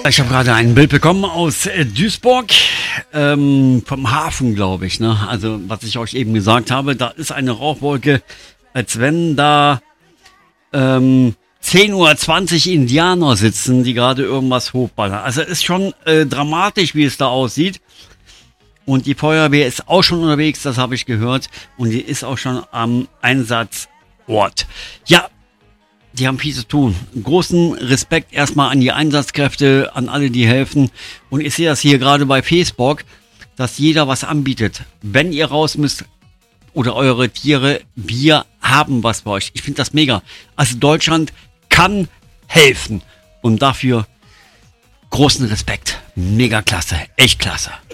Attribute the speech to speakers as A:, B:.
A: Ich habe gerade ein Bild bekommen aus Duisburg, vom Hafen, glaube ich. Ne? Also, was ich euch eben gesagt habe, da ist eine Rauchwolke, als wenn da 10:20 Uhr Indianer sitzen, die gerade irgendwas hochballern. Also, ist schon dramatisch, wie es da aussieht. Und die Feuerwehr ist auch schon unterwegs, das habe ich gehört. Und die ist auch schon am Einsatzort. Ja, die haben viel zu tun. Großen Respekt erstmal an die Einsatzkräfte, an alle, die helfen. Und ich sehe das hier gerade bei Facebook, dass jeder was anbietet. Wenn ihr raus müsst oder eure Tiere, wir haben was bei euch. Ich finde das mega. Also Deutschland kann helfen. Und dafür großen Respekt. Mega klasse. Echt klasse.